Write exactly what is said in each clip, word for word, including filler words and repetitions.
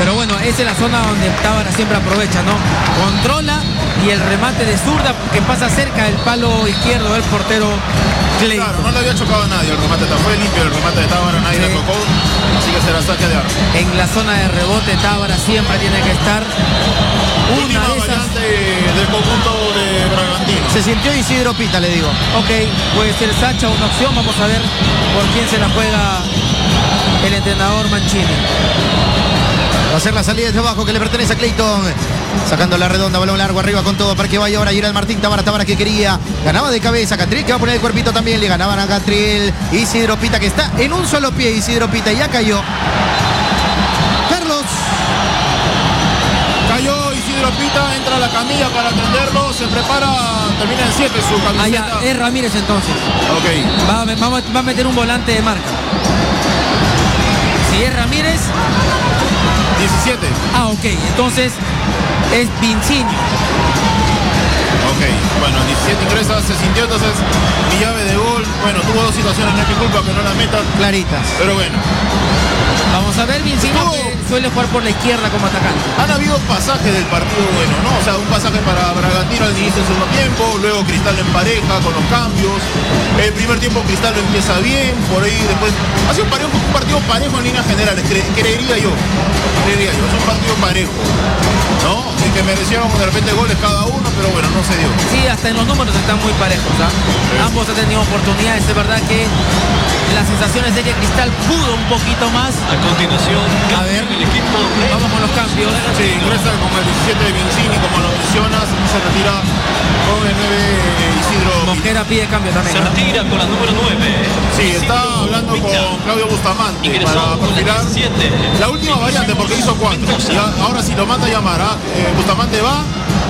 Pero bueno, esa es la zona donde Tábara siempre aprovecha, ¿no? Controla y el remate de zurda que pasa cerca del palo izquierdo del portero Clayton. Claro, no le había chocado a nadie el remate, fue limpio el remate de Tábara, nadie sí. le tocó, así que será saque de arco. En la zona de rebote Tábara siempre tiene que estar. Última una de esas... variante del conjunto de Bragantino. Se sintió Isidro Pita, le digo. Ok, puede ser Sacha una opción, vamos a ver por quién se la juega el entrenador Mancini. Va a ser la salida desde abajo que le pertenece a Clayton. Sacando la redonda, balón largo arriba con todo para que vaya ahora Gerald Martín. Tábara, Tábara que quería. Ganaba de cabeza. Catril que va a poner el cuerpito también. Le ganaban a Catril. Isidro Pita que está en un solo pie. Isidro Pita ya cayó. Carlos. Cayó Isidro Pita, entra a la camilla para atenderlo. Se prepara, termina en siete su camiseta. Ah, ya, es Ramírez entonces. Ok. Va, va, va a meter un volante de marca. Si es Ramírez... diecisiete. Ah, ok. Entonces es Vincinho. Ok. Bueno, diecisiete ingresa, se sintió entonces mi llave de gol. Bueno, tuvo dos situaciones, no es mi culpa que no la metan. Claritas. Pero bueno. Vamos a ver Vincinho que suele jugar por la izquierda como atacante. Han habido pasajes del partido bueno, ¿no? O sea, un pasaje para Bragantino al inicio del segundo tiempo, luego Cristal en pareja con los cambios. El primer tiempo Cristal lo empieza bien, por ahí después... Ha sido un partido, un partido parejo en líneas generales, cre creería yo. Creería yo, es un partido parejo, ¿no? Y que merecieron de repente goles cada uno, pero bueno, no se dio. Sí, hasta en los números están muy parejos, ¿ah? Sí. Ambos han tenido oportunidades, es verdad que las sensaciones de que Cristal pudo un poquito más. A continuación, a ver, el equipo, vamos con los cambios. Sí, ingresa con el diecisiete de Vincinho, como lo mencionas, se retira con el nueve Isidro. Mosquera pide cambio también. Se ¿no? retira con la número nueve. Sí, está hablando con Claudio Bustamante para perfilar la última variante porque hizo cuatro. Y ahora si lo manda a llamar, ¿ah? eh, Bustamante va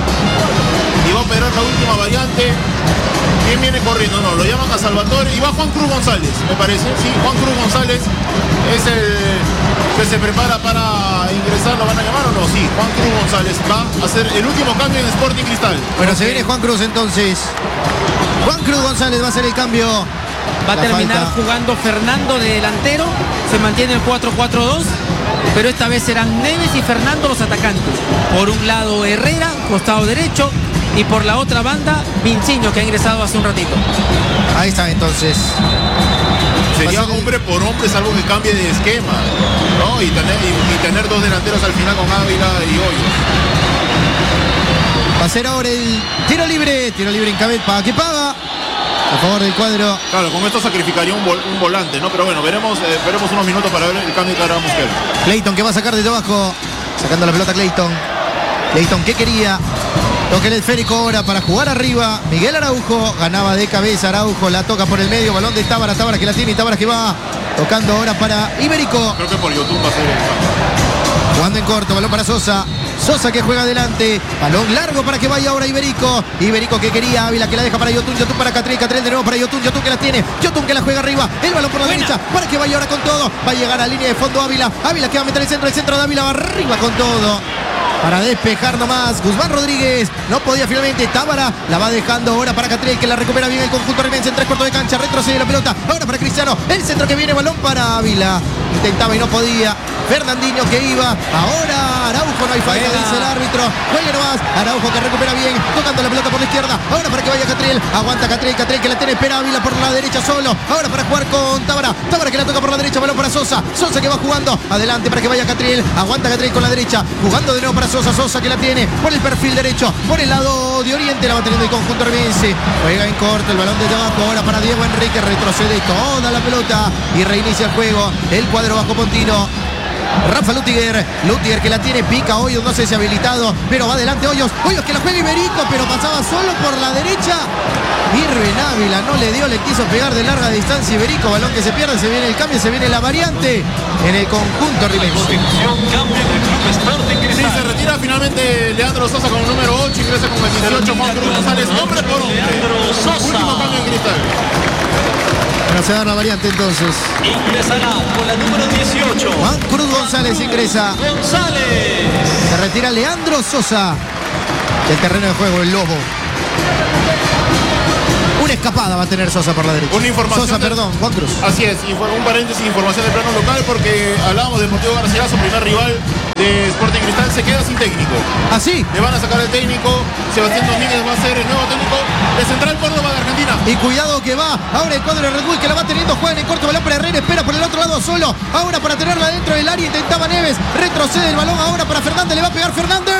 y va a operar la última variante. ¿Quién viene corriendo? No, lo llaman a Salvatore y va Juan Cruz González, me parece. Sí, Juan Cruz González es el que se prepara para ingresar. ¿Lo van a llamar o no? Sí, Juan Cruz González va a hacer el último cambio en Sporting Cristal. Bueno, okay. Se viene Juan Cruz entonces. Juan Cruz González va a hacer el cambio. Va a la terminar falta. jugando Fernando de delantero. Se mantiene el cuatro cuatro dos. Pero esta vez serán Neves y Fernando los atacantes. Por un lado Herrera, costado derecho. Y por la otra banda, Vincinho, que ha ingresado hace un ratito. Ahí está entonces. Sería hombre por hombre, es algo que cambie de esquema, ¿no? Y tener, y, y tener dos delanteros al final con Ávila y Hoyos. Va a ser ahora el tiro libre. Tiro libre en cabeza. ¿Qué paga? A favor del cuadro. Claro, con esto sacrificaría un, vol un volante, ¿no? Pero bueno, veremos, eh, veremos unos minutos para ver el cambio que hará Mosquera. Clayton que va a sacar desde abajo. Sacando la pelota Clayton. Clayton que quería. Toca el esférico ahora para jugar arriba. Miguel Araujo ganaba de cabeza. Araujo la toca por el medio. Balón de Tábara. Tábara que la tiene y Tábara que va tocando ahora para Iberico. Creo que por YouTube va a ser el cambio. Jugando en corto. Balón para Sosa. Sosa que juega adelante. Balón largo para que vaya ahora Iberico. Iberico que quería. Ávila que la deja para Yotun. Yotun para Catril. Catril de nuevo para Yotun. Yotun que la tiene. Yotun que la juega arriba. El balón por la Buena. derecha para que vaya ahora con todo. Va a llegar a línea de fondo Ávila. Ávila que va a meter el centro. El centro de Ávila va arriba con todo. Para despejar nomás, Guzmán Rodríguez, no podía finalmente, Tábara, la va dejando ahora para Catril, que la recupera bien el conjunto rimense en tres cuartos de cancha, retrocede la pelota, ahora para Cristiano, el centro que viene, balón para Ávila, intentaba y no podía, Fernandinho que iba, ahora Araujo, no hay falta, dice el árbitro, juegue nomás, Araujo que recupera bien, tocando la pelota por la izquierda, ahora para que vaya Catril, aguanta Catril, Catril que la tiene, espera Ávila por la derecha solo, ahora para jugar con Tábara, Tábara que la toca por la derecha, balón para Sosa, Sosa que va jugando, adelante para que vaya Catril, aguanta Catril con la derecha, jugando de nuevo para Sosa, Sosa que la tiene por el perfil derecho, por el lado de Oriente, la va teniendo el conjunto rimense, juega en corto, el balón desde abajo, ahora para Diego Enrique, retrocede toda la pelota y reinicia el juego, el cuadro bajo Pontino. Rafa Lutiger, Lutiger que la tiene, pica Hoyos, no sé si habilitado, pero va adelante Hoyos, Hoyos que la juega Iberico, pero pasaba solo por la derecha, Irvin Ávila no le dio, le quiso pegar de larga distancia Iberico, balón que se pierde, se viene el cambio, se viene la variante en el conjunto rimense. Sí, se retira finalmente Leandro Sosa con el número ocho, ingresa con el dieciocho Juan Cruz González, hombre por hombre. Último cambio en Cristal. Bueno, se da la variante entonces. Ingresará con la número dieciocho. Juan Cruz González ingresa. González. Se retira Leandro Sosa del terreno de juego, el Lobo. Una escapada va a tener Sosa por la derecha. Una información. Sosa, de... perdón, Juan Cruz. Así es, un paréntesis, información del plano local porque hablábamos del Deportivo Garcilaso, primer rival de Sporting Cristal se queda sin técnico. Así. Le van a sacar el técnico. Sebastián Domínguez va a ser el nuevo técnico de Central Córdoba de Argentina. Y cuidado que va. Ahora el cuadro de Red Bull que la va teniendo. Juegan en corto balón para Herrera. Espera por el otro lado solo. Ahora para tenerla dentro del área. Intentaba Neves. Retrocede el balón ahora para Fernández. Le va a pegar Fernández.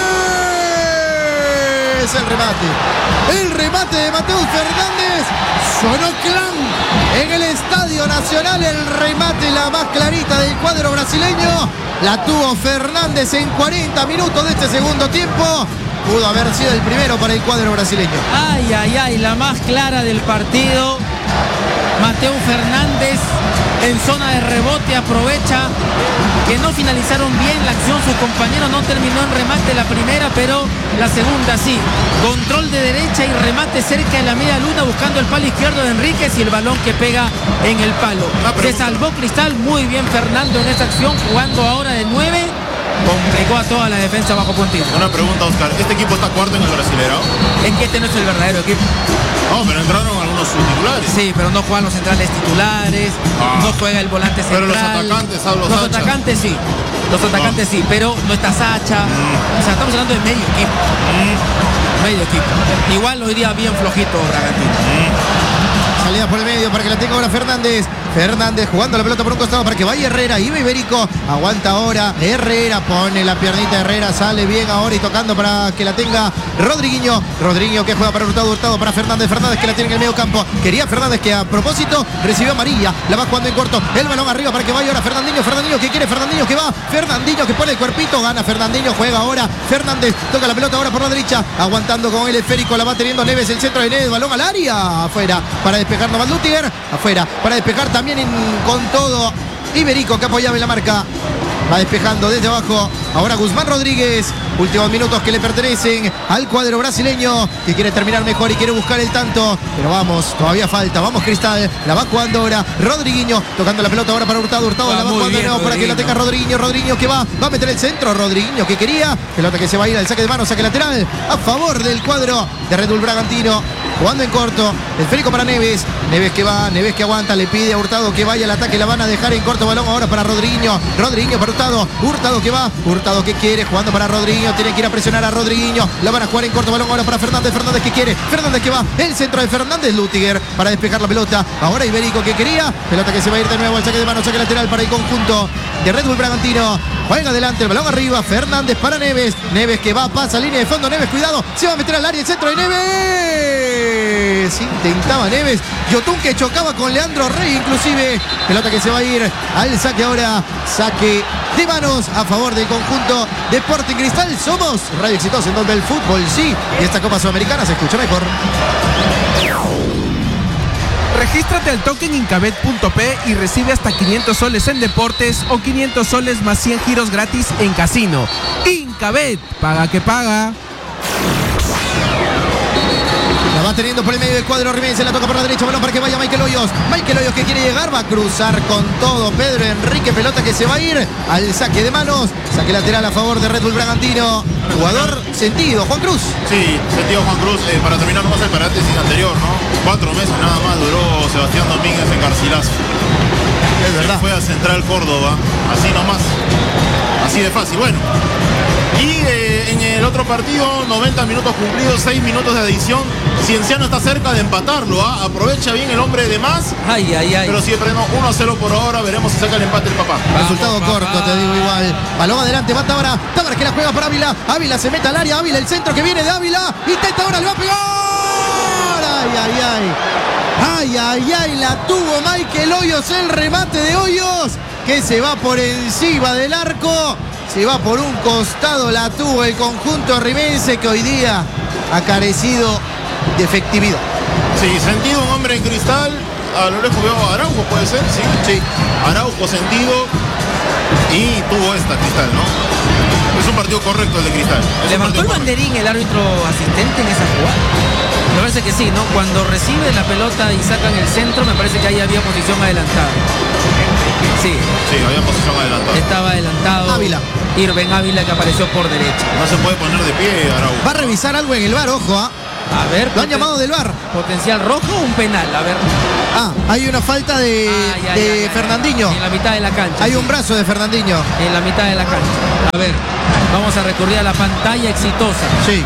El remate. El remate de Mateus Fernández. Sonó clan en el Estadio Nacional. El remate, la más clarita del cuadro brasileño. La tuvo Fernández en cuarenta minutos de este segundo tiempo. Pudo haber sido el primero para el cuadro brasileño. Ay, ay, ay, la más clara del partido. Mateus Fernández en zona de rebote aprovecha que no finalizaron bien la acción. Su compañero no terminó en remate la primera, pero la segunda sí. Control de derecha y remate cerca de la media luna buscando el palo izquierdo de Enríquez y el balón que pega en el palo. Se salvó Cristal muy bien Fernando en esa acción, jugando ahora de nueve. Complicó a toda la defensa bajo puntito. Una pregunta, Oscar. ¿Este equipo está cuarto en el Brasileirão? Es que este no es el verdadero equipo. No, pero entraron algunos titulares. Sí, pero no juegan los centrales titulares, ah. no juega el volante central. Pero los atacantes, hablo Los Sacha. atacantes sí, los atacantes ah. sí, pero no está Sacha. Mm. O sea, estamos hablando de medio equipo. Mm. Medio equipo. Igual hoy día bien flojito Bragantino. Mm. Salida por el medio para que la tenga ahora Fernández. Fernández jugando la pelota por un costado para que vaya Herrera. Iba Iberico. Aguanta ahora Herrera. Pone la piernita Herrera. Sale bien ahora y tocando para que la tenga Rodriguinho. Rodriguinho que juega para Hurtado. Hurtado para Fernández. Fernández que la tiene en el medio campo. Quería Fernández que a propósito recibió amarilla. La va jugando en corto. El balón arriba para que vaya ahora Fernandinho. Fernandinho que quiere. Fernandinho que va. Fernandinho que pone el cuerpito. Gana Fernandinho. Juega ahora Fernández. Toca la pelota ahora por la derecha. Aguantando con el esférico. La va teniendo Neves. El centro de Neves. Balón al área. Afuera. Para despejar Novas Lutiger. Afuera. Para despejar también en, con todo Iberico que apoyaba en la marca. Va despejando desde abajo. Ahora Guzmán Rodríguez. Últimos minutos que le pertenecen al cuadro brasileño, que quiere terminar mejor y quiere buscar el tanto. Pero vamos, todavía falta. Vamos Cristal. La va jugando ahora Rodriguinho. Tocando la pelota ahora para Hurtado. Hurtado va la va jugando de nuevo para que la tenga Rodriguinho. Rodriguinho que va. Va a meter el centro. Rodriguinho que quería. Pelota que se va a ir al saque de mano. Saque lateral a favor del cuadro de Red Bull Bragantino. Jugando en corto. El esférico para Neves. Neves que va. Neves que aguanta. Le pide a Hurtado que vaya al ataque. La van a dejar en corto. Balón ahora para Rodriguinho. Rodriguinho para Hurtado. Hurtado que va. Hurtado que quiere. Jugando para Rodriguinho. Tiene que ir a presionar a Rodriguinho. La van a jugar en corto. Balón ahora para Fernández. Fernández que quiere. Fernández que va. El centro de Fernández Lutiger para despejar la pelota. Ahora Iberico que quería. Pelota que se va a ir de nuevo al saque de mano. Saque lateral para el conjunto de Red Bull Bragantino. Juega adelante. El balón arriba. Fernández para Neves. Neves que va. Pasa línea de fondo. Neves cuidado. Se va a meter al área. El centro de Neves. Intentaba Neves. Yotun que chocaba con Leandro Rey inclusive. Pelota que se va a ir al saque ahora. Saque de manos a favor del conjunto de Sporting Cristal. Somos Radio Exitosa en donde el fútbol sí. Y esta Copa Sudamericana se escucha mejor. Regístrate al token incabet punto pe y recibe hasta quinientos soles en deportes o quinientos soles más cien giros gratis en casino. Incabet, paga que paga. La va teniendo por el medio del cuadro rimense, la toca por la derecha, balón para que vaya Michael Hoyos. Michael Hoyos que quiere llegar, va a cruzar con todo Pedro Enrique, pelota que se va a ir al saque de manos, saque lateral a favor de Red Bull Bragantino. Jugador sentido, Juan Cruz. Sí, sentido Juan Cruz, eh, para terminar más el paréntesis anterior, ¿no? Cuatro meses nada más duró Sebastián Domínguez en Garcilaso. Es verdad. Se fue a Central Córdoba, así nomás, así de fácil. Bueno. Y eh, en el otro partido, noventa minutos cumplidos, seis minutos de adición. Cienciano está cerca de empatarlo, ¿eh? Aprovecha bien el hombre de más. Ay, ay, ay. Pero siempre no, uno a cero por ahora, veremos si saca el empate el papá. Vamos, resultado papá. Corto, te digo igual. Balón adelante, va Tábara. Tábara que la juega para Ávila. Ávila se mete al área, Ávila el centro que viene de Ávila. Intenta ahora, le va a pegar. Ay, ay, ay. Ay, ay, ay, la tuvo Michael Hoyos, el remate de Hoyos, que se va por encima del arco. Se va por un costado, la tuvo el conjunto rimense que hoy día ha carecido de efectividad. Sí, sentido un hombre en Cristal. A lo lejos veo a Araujo, puede ser, sí. Sí. Araujo sentido. Y tuvo esta Cristal, ¿no? Es un partido correcto el de Cristal. ¿Levantó el banderín el árbitro asistente en esa jugada? Me parece que sí, ¿no? Cuando recibe la pelota y sacan el centro, me parece que ahí había posición adelantada. Sí. Sí, había posición adelantada. Estaba adelantado. Ávila. Irben Ávila que apareció por derecha. No se puede poner de pie, Araujo. Va a revisar algo en el V A R, ojo, ¿ah? A ver, Lo han poten- llamado del V A R. potencial rojo o un penal, a ver. Ah, hay una falta de, Ay, ay, de ay, ay, Fernandinho. En la mitad de la cancha. Hay sí. un brazo de Fernandinho. En la mitad de la cancha. A ver, vamos a recurrir a la pantalla exitosa. Sí.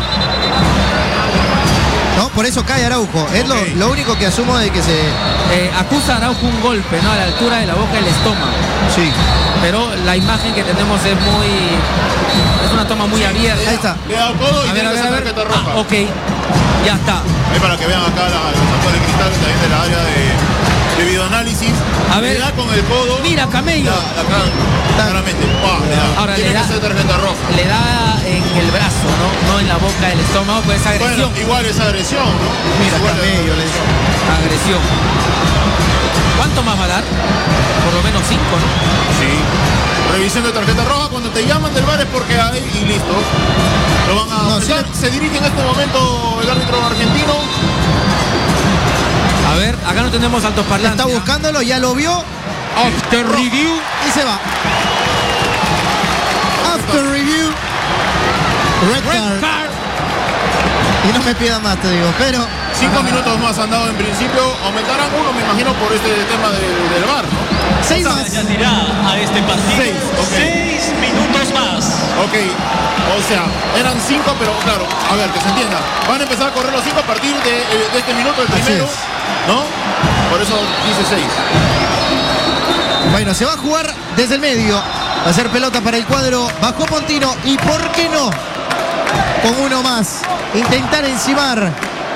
No, por eso cae Araujo. Es Ok. lo, lo único que asumo de que se... Eh, acusa a Araujo un golpe, ¿no? A la altura de la boca del estómago. Sí. Pero la imagen que tenemos es muy... Es una toma muy abierta. Ahí está. Le da el codo y A ver, tiene a que ver, a ser ver. tarjeta roja. Ah, ok. Ya está. Ahí para que vean acá la- los actores de cristal también de la área de, de videoanálisis. A ver. Le da con el codo. Mira, Camello. La, la cara, claramente. Pa, le da. Ahora tiene le da- que ser tarjeta roja. Le da en el brazo, ¿no? No en la boca del estómago, pues es agresión. Bueno, igual es agresión, ¿no? Mira, Igual es Camello, le agresión. Agresión. ¿Cuánto más va a dar? Por lo menos cinco, ¿no? Sí. Revisión de tarjeta roja. Cuando te llaman del V A R es porque hay y listo. Lo van a No, aumentar. sí Se dirige en este momento el árbitro argentino. A ver, acá no tenemos altoparlantes. Está buscándolo, ya lo vio After review. y se va. After review. Red Red card. card. Y no me pida más, te digo. Pero Cinco minutos más han dado en principio. Aumentarán uno, me imagino, por este tema del, del V A R, ¿no? seis O sea, más. Añadirá a este partido Seis, ok. seis minutos más. Ok, o sea, eran cinco, pero claro, a ver, que se entienda. Van a empezar a correr los cinco a partir de, eh, de este minuto, el Así primero, es. ¿no? Por eso dice seis. Bueno, se va a jugar desde el medio. Va a ser pelota para el cuadro bajo Pontino. ¿Y por qué no? Con uno más. Intentar encimar.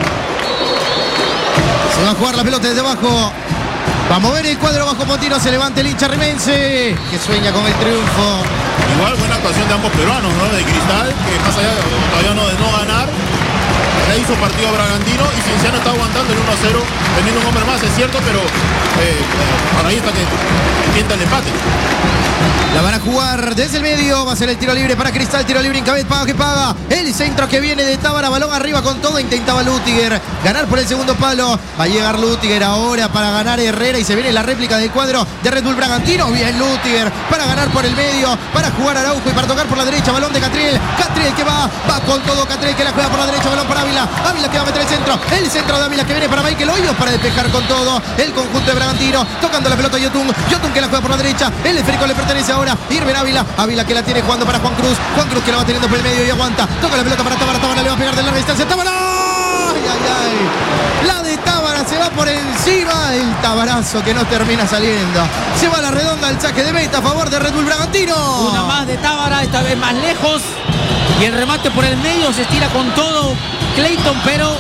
Se va a jugar la pelota desde abajo. Va a mover el cuadro bajo Pontino. Se levanta el hincha rimense, que sueña con el triunfo. Igual buena actuación de ambos peruanos, ¿no? De Cristal, que más allá de, todavía no de no ganar, le hizo partido a Bragantino y Cienciano está aguantando el uno a cero, teniendo un hombre más, es cierto, pero eh, para ahí está que tienta el empate. La van a jugar desde el medio. Va a ser el tiro libre para Cristal. Tiro libre en Incabet. Paga que paga. El centro que viene de Tábara. Balón arriba con todo. Intentaba Lutiger ganar por el segundo palo. Va a llegar Lutiger ahora para ganar Herrera. Y se viene la réplica del cuadro de Red Bull Bragantino. Bien Lutiger para ganar por el medio. Para jugar Araujo y para tocar por la derecha. Balón de Catriel. Catriel que va. Va con todo Catriel que la juega por la derecha. Balón para Ávila. Ávila que va a meter el centro. El centro de Ávila que viene para Michael Hoyos para despejar con todo. El conjunto de Bragantino. Tocando la pelota Yotun. Yotun que la juega por la derecha. El esférico le pertenece ahora. Irben Ávila. Ávila que la tiene jugando para Juan Cruz. Juan Cruz que la va teniendo por el medio y aguanta. Toca la pelota para Tábara. Tábara le va a pegar de larga distancia. ¡Tábara! ¡Ay, ay, ay! La de Tábara se va por encima. El tabarazo que no termina saliendo. Se va a la redonda el saque de meta a favor de Red Bull Bragantino. Una más de Tábara, esta vez más lejos. Y el remate por el medio se estira con todo Clayton, pero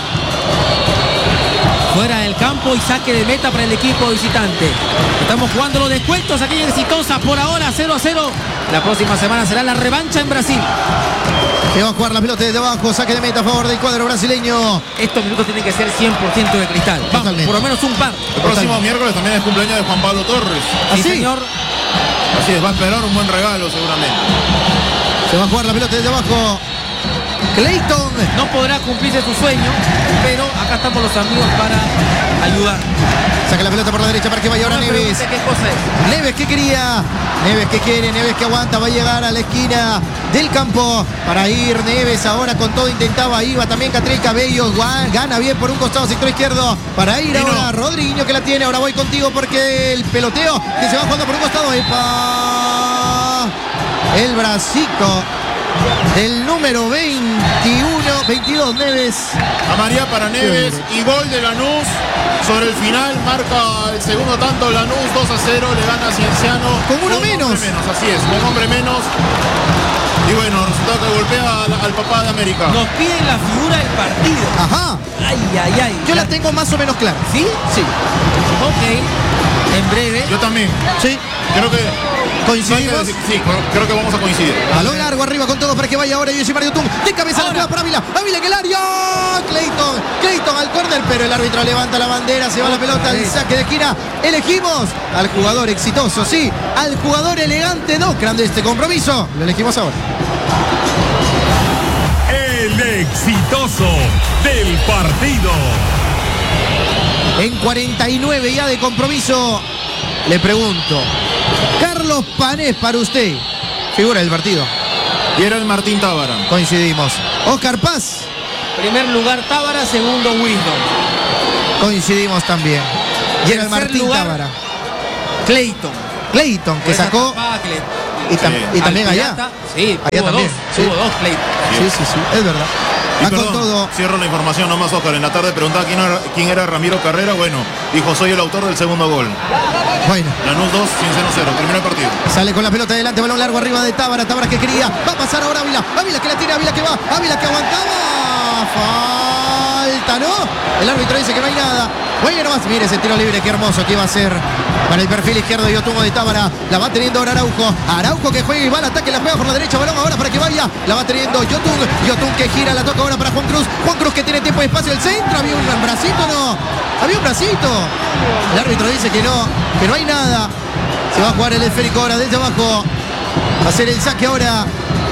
fuera del campo y saque de meta para el equipo visitante. Estamos jugando los descuentos aquí en Exitosa. Por ahora cero a cero. La próxima semana será la revancha en Brasil. Que va a jugar la pelota desde abajo. Saque de meta a favor del cuadro brasileño. Estos minutos tienen que ser cien por ciento de Cristal. Vamos, Totalmente. por lo menos un par. El próximo miércoles también es cumpleaños de Juan Pablo Torres. Sí, ¿Así? señor. Así es, va a esperar un buen regalo seguramente. Se va a jugar la pelota desde abajo. Clayton. No podrá cumplirse su sueño, pero acá estamos los amigos para ayudar. Saca la pelota por la derecha para que vaya ahora No me Neves. pregunte qué cosa es. Neves que quería. Neves que quiere. Neves que aguanta. Va a llegar a la esquina del campo para ir Neves. Ahora con todo intentaba. Iba también Catriel Cabello. Gua- Gana bien por un costado sector izquierdo. Para ir Vino. ahora Rodrigo que la tiene. Ahora voy contigo porque el peloteo que se va jugando por un costado. ¡Epa! El bracito del número veintiuno, veintidós Neves. Amarilla para Neves y gol de Lanús. Sobre el final marca el segundo tanto Lanús, dos a cero, le gana a Cienciano. Con uno un menos. hombre menos. Así es, un hombre menos. Y bueno, resultado que golpea al, al papá de América. Nos piden la figura del partido. Ajá. Ay, ay, ay. Yo la tengo más o menos clara. ¿Sí? Sí. Ok. En breve. Yo también. Sí. Creo que Coincidimos. Sí, creo que vamos a coincidir. Balón largo arriba con todo para que vaya ahora Yoshi Mario Tung. De cabeza la Ahora. juega para Ávila. Ávila en el área. Clayton. Clayton al córner, pero el árbitro levanta la bandera. Se va la pelota al saque de esquina. Elegimos al jugador exitoso, sí. Al jugador elegante, no. Grande este compromiso. Lo elegimos ahora. El exitoso del partido. En cuarenta y nueve ya de compromiso, le pregunto. Carlos Panés para usted. Figura del partido. Y era el Martín Tábara. Coincidimos. Oscar Paz. Primer lugar Tábara, segundo Wisdom. Coincidimos también. Llega el Tercer Martín lugar, Tábara. Clayton. Clayton, que Esa sacó. tapada que le- Y, tam- Sí. y también al allá. Pirata. Sí, Allá tuvo también, dos. sí. Tuvo dos Clayton. Sí, sí, sí, es verdad. Y Va con perdón, todo. cierro la información nomás, Oscar. En la tarde preguntaba quién era, quién era Ramiro Carrera. Bueno, dijo, soy el autor del segundo gol. Bueno, Lanús dos, Cienciano cero. Terminó el partido. sale con la pelota adelante, balón largo arriba de Tábara. Tábara que quería. Va a pasar ahora Ávila. Ávila que la tira, Ávila que va. Ávila que aguantaba. Falta, ¿no? El árbitro dice que no hay nada. Oye, nomás, mire ese tiro libre, qué hermoso que iba a ser para el perfil izquierdo de Yotun de Tábara. La va teniendo ahora Araujo. Araujo que juega y va al ataque, la juega por la derecha. Balón ahora para que vaya. La va teniendo Yotun. Yotun que gira, la toca ahora para Juan Cruz. Juan Cruz que tiene tiempo y espacio. El centro. Había un bracito, no. Había un bracito. El árbitro dice que no, que no hay nada. Se va a jugar el esférico ahora desde abajo. Va a ser el saque ahora.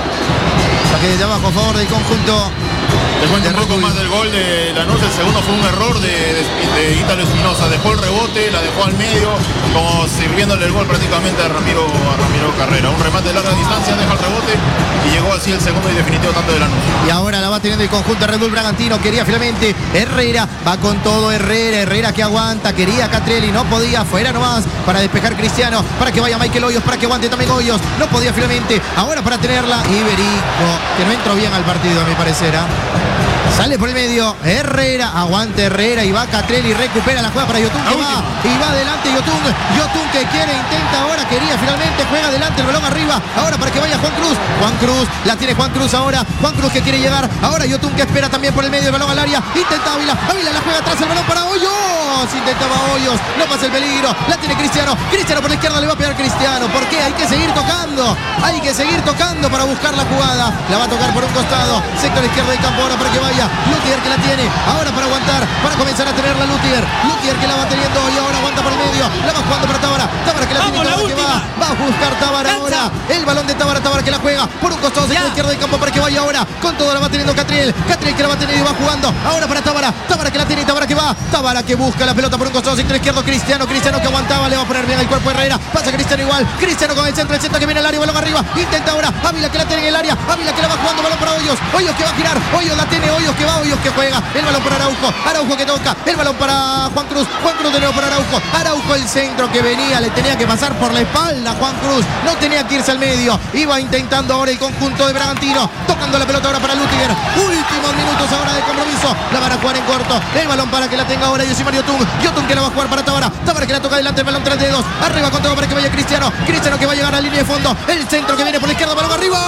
Saque desde abajo a favor del conjunto. Te cuento de un poco Red Bull. más del gol de Lanús. El segundo fue un error de, de, de Ítalo Espinosa. Dejó el rebote, la dejó al medio, como sirviéndole el gol prácticamente a Ramiro, a Ramiro Carrera. Un remate de larga distancia, deja el rebote y llegó así el segundo y definitivo tanto de Lanús. Y ahora la va teniendo el conjunto de Red Bull Bragantino. Quería finalmente Herrera. Va con todo Herrera. Herrera que aguanta. Quería Catrelli. No podía. Fuera nomás para despejar Cristiano. Para que vaya Michael Hoyos. Para que aguante también Hoyos. No podía finalmente. Ahora para tenerla Iberico. Que no entró bien al partido a mi parecer. ¿eh? Sale por el medio. Herrera. Aguante Herrera. Y va Catrelli. Recupera la jugada para Yotun. Que va. Y va adelante Yotun. Yotun que quiere. Intenta ahora. Quería finalmente. Juega adelante. El balón arriba. Ahora para que vaya Juan Cruz. Juan Cruz. La tiene Juan Cruz ahora. Juan Cruz que quiere llegar. Ahora Yotun que espera también por el medio. El balón al área. Intenta Ávila. Ávila la juega atrás. El balón para Hoyos. Intentaba Hoyos. No pasa el peligro. La tiene Cristiano. Cristiano por la izquierda. Le va a pegar Cristiano. ¿Por qué? Hay que seguir tocando. Hay que seguir tocando para buscar la jugada. La va a tocar por un costado. Sector izquierdo del campo ahora para que vaya. Lutier que la tiene. Ahora para aguantar. Para comenzar a tenerla Lutier. Lutier que la va teniendo. Y ahora aguanta por el medio. La va jugando para Tábara. Tábara que la Vamos, tiene. la Tábara que va. última. Va a buscar Tábara Lanza. ahora. El balón de Tábara. Tábara que la juega. Por un costado. Sector Ya. izquierdo del campo para que vaya ahora. Con todo la va teniendo Catriel. Catriel que la va teniendo y va jugando. Ahora para Tábara. Tábara que la tiene y Tábara que va. Tábara que busca la pelota por un costado. Sector izquierdo. Cristiano. Cristiano que aguantaba. Le va a poner bien el cuerpo a Herrera. Pasa Cristiano igual. Cristiano con el centro. El centro que viene al área. Balón arriba. Intenta ahora. Ávila que la tiene en el área. Ávila que la va jugando. Balón para Hoyos. Hoyos que va a girar. Hoyos la tiene. Hoyos que va. Hoyos que juega. El balón para Araujo. Araujo que toca. El balón para Juan Cruz. Juan Cruz de nuevo para Araujo. Araujo el centro que venía. Le tenía que pasar por la espalda. Juan Cruz. No tenía que irse al medio. Iba intentando ahora el conjunto de Bragantino. Tocando la pelota ahora para Lutiger. Últimos minutos ahora de compromiso. La van a jugar en corto. El balón para que la tenga ahora Yosimar Yotun. Yotun que la va a jugar para Tábara. Tábara que la toca delante. El balón tres dedos. Arriba con todo para que vaya Cristiano. Cristiano que va a llegar a la línea de fondo. El centro que viene por la izquierda. Balón arriba.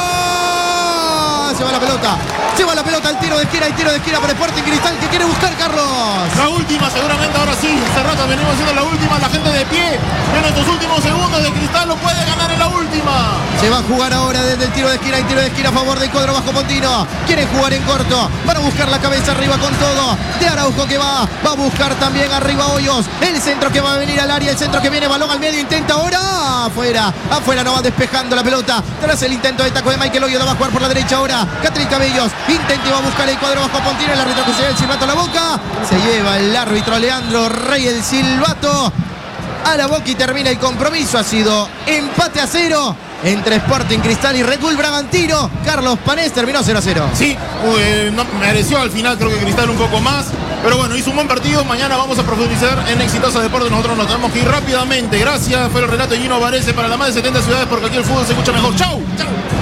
Se va la pelota. Se va la pelota al tiro de esquina y tiro de esquina para Sporting Cristal que quiere buscar Carlos. La última, seguramente ahora sí. Hace rato venimos haciendo la última. La gente de pie. En estos últimos segundos de Cristal lo puede ganar en la última. Se va a jugar ahora desde el tiro de esquina y tiro de esquina a favor del cuadro bajo Pontino. Quieren jugar en corto. Van a buscar la cabeza arriba con todo. De Araujo que va. Va a buscar también arriba Hoyos. El centro que va a venir al área. El centro que viene. Balón al medio. Intenta ahora. Afuera. Afuera no va despejando la pelota. Tras el intento de taco de Michael Hoyos. La va a jugar por la derecha ahora. Catril Cabellos. Intenta y va a buscar el cuadro bajo Pontino. El árbitro que se lleva el silbato a la boca. Se lleva el árbitro Leandro Rey el silbato a la boca y termina el compromiso. Ha sido empate a cero entre Sporting Cristal y Red Bull Bragantino. Carlos Panés terminó cero a cero. Sí, eh, no, mereció al final, creo que Cristal un poco más. Pero bueno, hizo un buen partido. Mañana vamos a profundizar en Exitosa Deportes. Nosotros nos tenemos que ir rápidamente. Gracias. Fue el relato de Gino Varese para las más de setenta ciudades, porque aquí el fútbol se escucha mejor. ¡Chau! ¡Chau!